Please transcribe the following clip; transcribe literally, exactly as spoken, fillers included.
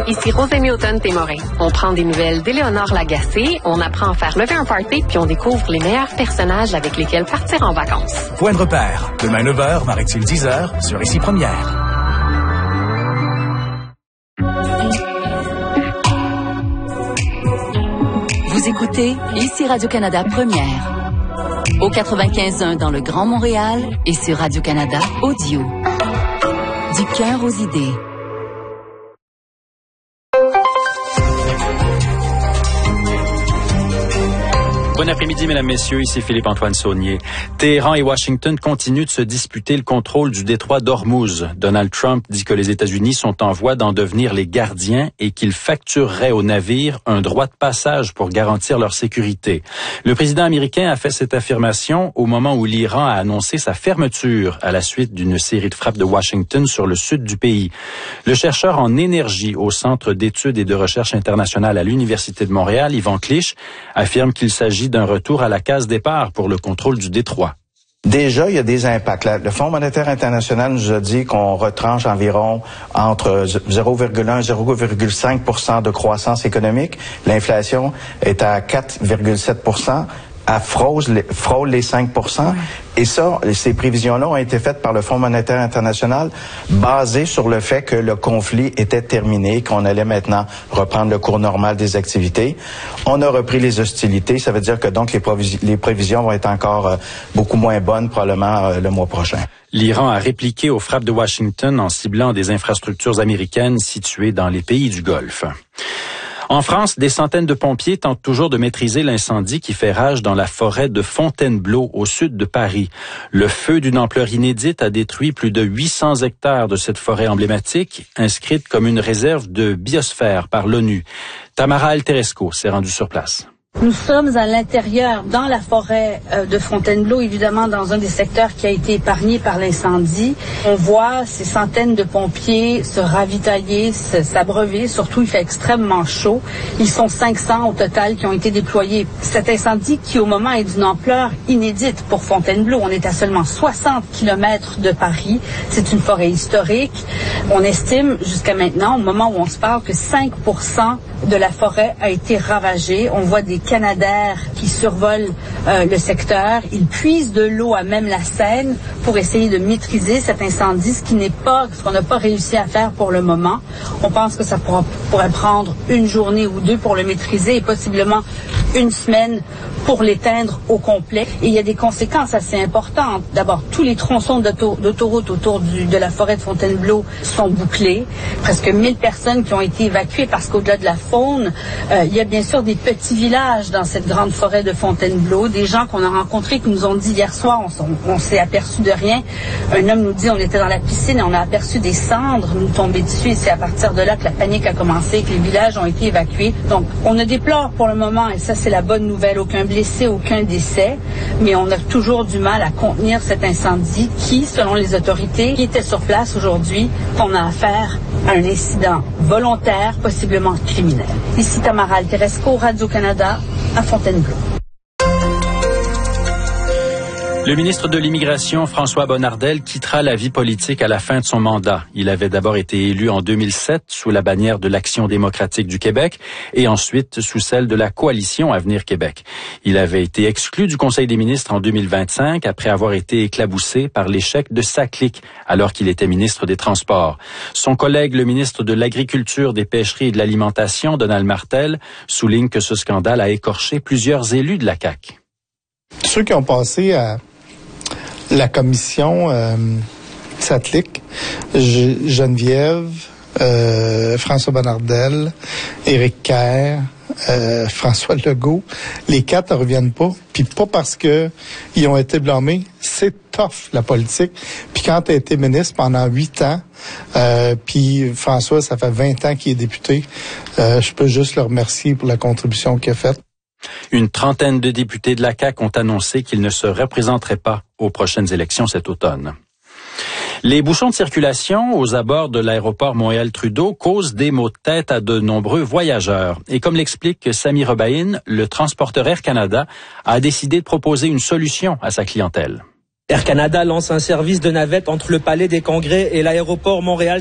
ici Rosémie Automne-Témorin. On prend des nouvelles d'Éléonore Lagacé, on apprend à faire lever un party, puis on découvre les meilleurs personnages avec lesquels partir en vacances. Point de repère. Demain neuf heures, Marie-Tille dix heures, sur Ici Première. Vous écoutez Ici Radio-Canada Première. Au quatre-vingt-quinze un dans le Grand Montréal et sur Radio-Canada Audio. Du cœur aux idées. Bon après-midi, mesdames, messieurs. Ici Philippe-Antoine Saunier. Téhéran et Washington continuent de se disputer le contrôle du détroit d'Ormuz. Donald Trump dit que les États-Unis sont en voie d'en devenir les gardiens et qu'ils factureraient aux navires un droit de passage pour garantir leur sécurité. Le président américain a fait cette affirmation au moment où l'Iran a annoncé sa fermeture à la suite d'une série de frappes de Washington sur le sud du pays. Le chercheur en énergie au Centre d'études et de recherche internationale à l'Université de Montréal, Yvan Clich, affirme qu'il s'agit d'un retour à la case départ pour le contrôle du détroit. Déjà, il y a des impacts. Le Fonds monétaire international nous a dit qu'on retranche environ entre zéro virgule un et zéro virgule cinq pour cent de croissance économique. L'inflation est à quatre virgule sept pour cent. Elle frôle les, frôle les cinq pour cent. Ouais. Et ça, ces prévisions-là ont été faites par le Fonds monétaire international basées sur le fait que le conflit était terminé, qu'on allait maintenant reprendre le cours normal des activités. On a repris les hostilités. Ça veut dire que donc les, provis- les prévisions vont être encore euh, beaucoup moins bonnes probablement euh, le mois prochain. L'Iran a répliqué aux frappes de Washington en ciblant des infrastructures américaines situées dans les pays du Golfe. En France, des centaines de pompiers tentent toujours de maîtriser l'incendie qui fait rage dans la forêt de Fontainebleau, au sud de Paris. Le feu d'une ampleur inédite a détruit plus de huit cents hectares de cette forêt emblématique, inscrite comme une réserve de biosphère par l'ONU. Tamara Alteresco s'est rendue sur place. Nous sommes à l'intérieur, dans la forêt de Fontainebleau, évidemment dans un des secteurs qui a été épargné par l'incendie. On voit ces centaines de pompiers se ravitailler, s'abreuver, surtout il fait extrêmement chaud. Ils sont cinq cents au total qui ont été déployés. Cet incendie qui au moment est d'une ampleur inédite pour Fontainebleau. On est à seulement soixante kilomètres de Paris. C'est une forêt historique. On estime jusqu'à maintenant, au moment où on se parle, que cinq pour cent de la forêt a été ravagée. On voit des canadaires qui survolent euh, le secteur. Ils puisent de l'eau à même la Seine pour essayer de maîtriser cet incendie, ce qui n'est pas, ce qu'on n'a pas réussi à faire pour le moment. On pense que ça pourra, pourrait prendre une journée ou deux pour le maîtriser et possiblement une semaine pour l'éteindre au complet. Et il y a des conséquences assez importantes. D'abord, tous les tronçons d'auto, d'autoroute autour du, de la forêt de Fontainebleau sont bouclés. Presque mille personnes qui ont été évacuées parce qu'au-delà de la faune, euh, il y a bien sûr des petits villages dans cette grande forêt de Fontainebleau. Des gens qu'on a rencontrés qui nous ont dit hier soir, on, on s'est aperçu de rien. Un homme nous dit, on était dans la piscine et on a aperçu des cendres nous tomber dessus. Et c'est à partir de là que la panique a commencé, que les villages ont été évacués. Donc, on ne déplore pour le moment, et ça c'est la bonne nouvelle, aucun blessé, aucun décès, mais on a toujours du mal à contenir cet incendie qui, selon les autorités qui étaient sur place aujourd'hui, on a affaire à un incident volontaire, possiblement criminel. Ici Tamara Alteresco, Radio-Canada, à Fontainebleau. Le ministre de l'Immigration, François Bonnardel, quittera la vie politique à la fin de son mandat. Il avait d'abord été élu en deux mille sept sous la bannière de l'Action démocratique du Québec et ensuite sous celle de la Coalition Avenir Québec. Il avait été exclu du Conseil des ministres en deux mille vingt-cinq après avoir été éclaboussé par l'échec de sa clique alors qu'il était ministre des Transports. Son collègue, le ministre de l'Agriculture, des Pêcheries et de l'Alimentation, Donald Martel, souligne que ce scandale a écorché plusieurs élus de la C A Q. Ceux qui ont passé à la commission euh, Satlic, Geneviève, euh, François Bonnardel, Éric Kerr, euh, François Legault, les quatre ne reviennent pas, puis pas parce que ils ont été blâmés, c'est tough la politique. Puis quand tu as été ministre pendant huit ans, euh, puis François, ça fait vingt ans qu'il est député, euh, je peux juste le remercier pour la contribution qu'il a faite. Une trentaine de députés de la C A Q ont annoncé qu'ils ne se représenteraient pas aux prochaines élections cet automne. Les bouchons de circulation aux abords de l'aéroport Montréal-Trudeau causent des maux de tête à de nombreux voyageurs. Et comme l'explique Sami Rebaïn, le transporteur Air Canada a décidé de proposer une solution à sa clientèle. Air Canada lance un service de navette entre le Palais des Congrès et l'aéroport Montréal